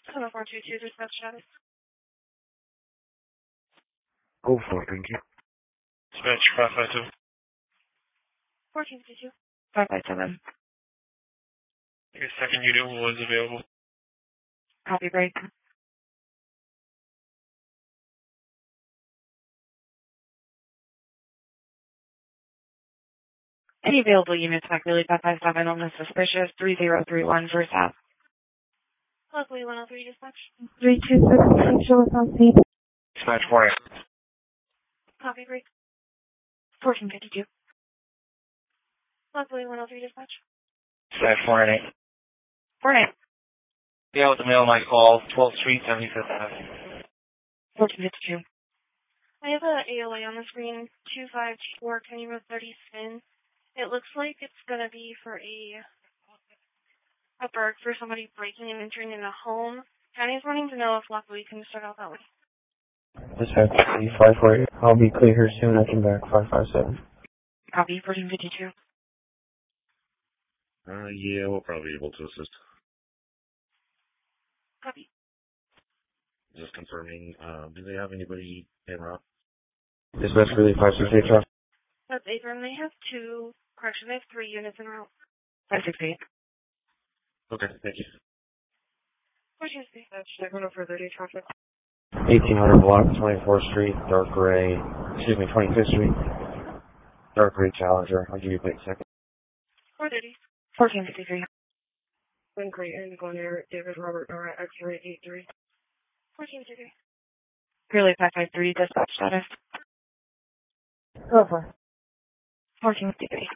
7422, dispatch status. Go for it, thank you. Dispatch 552. 1452. 557. Your second unit was available. Copy, break. Any available units back really 557 on the suspicious 3031 first half. Luckily 103, dispatch. 326, show us on scene. Dispatch 4. Copy, break. 1452. Luckily 103, dispatch. Dispatch 4 and 8. 48. Yeah, with the mail, my call, 12th Street, 75th Ave. 1452. I have a ALA on the screen, 254 Kenny Road 30 spin. It looks like it's going to be for a burg for somebody breaking and entering in a home. County's wanting to know if luckily can start out that way. Dispatch 548. I'll be clear here soon. I can back 557. Copy, 1452. Yeah, we'll probably be able to assist. Copy. Just confirming, do they have anybody en route? Dispatch really 568, Charles. That's Abram. They have they have 3 units en route. 568. Okay, thank you. Where's your space? Check on for 30 traffic. 1800 block, 24th Street, dark gray, 25th Street, dark gray Challenger. I'll give you a quick second. 430. 1453. Glen Creighton, Glen Air, David Robert Nora, X-ray 83. 1453. Purely 553, dispatch status. Go for 1453.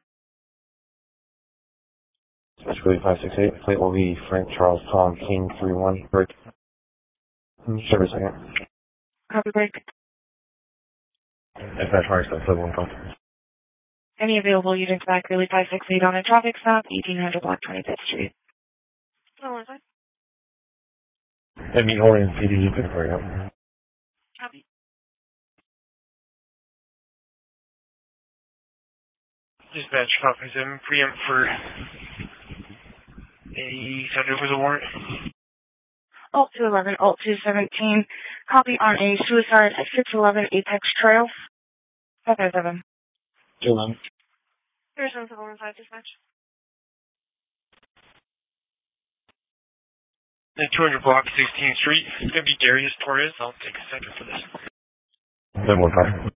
Dispatch really 568. Plate will be Frank Charles Tom King 31. Break. Sure, a second. Copy, break. Dispatch Marks, that's 715. Any available units back really 568 on a traffic stop, 1800 block 25th Street. Oh, is that? And meet Orion PD, you can hurry up. Copy. Dispatch 557. Preempt for a subject with a warrant. Alt 211, Alt 217. Copy on a suicide at 611 Apex Trail. 557. 211. Here's 715, dispatch. The 200 block, 16th Street. It's going to be Darius Torres. I'll take a second for this. 715.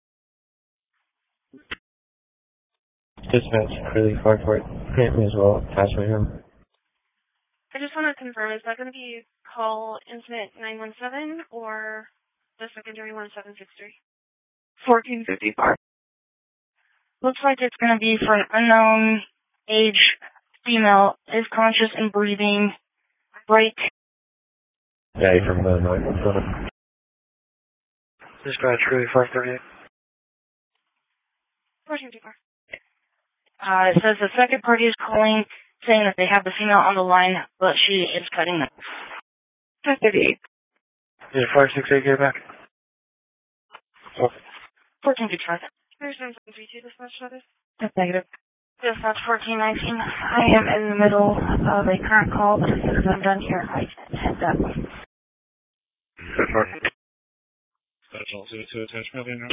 Dispatch really 548. Grant me as well. Pass me him. I just want to confirm, is that going to be call incident 917 or the secondary 1763? 1454. Looks like it's going to be for an unknown age female, is conscious and breathing. Break. Yeah, you're from the 917. Dispatch really 538. 1454. It says the second party is calling, saying that they have the female on the line, but she is cutting them. 538. Is it 568 get back? 1455. Here's 1732, dispatch status. That's negative. Dispatch 1419. I am in the middle of a current call, but as soon as I'm done here, I can head up. Dispatch also to attach million.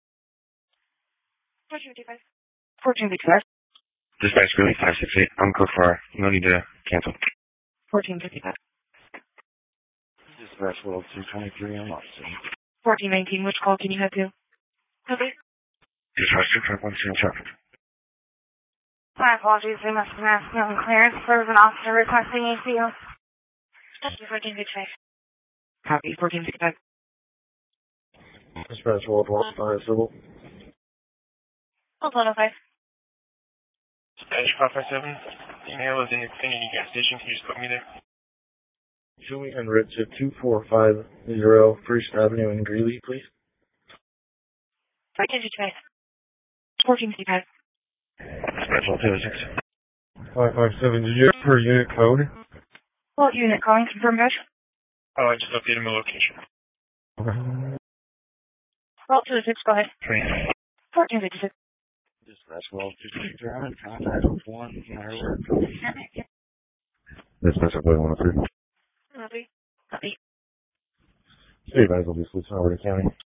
1455. 1455. Dispatch really 568. I'm code for no need to cancel. 1455. Dispatch world 223 on Austin. 1419, which call can you head to? Copy. Dispatch 251 traffic. My apologies, we must have asked no clearance. There was an officer requesting ACO. Copy, 1455. Copy, 1455. Dispatch world 105 civil. Hold on, 05. Dispatch 557. Email is in Infinity gas station. Can you just put me there? Show me en route to 2450 First Avenue in Greeley, please. 1455. 1455. Dispatch 126. 557. Did you have per unit code? What unit calling? Confirm, guys. Oh, I just updated my location. Okay. Well, 26, go ahead. 1456. Dispatch well 223 contact with 1 firework. Dispatch 103. Copy. Copy. City of Evansville, be Fleet Harbor County.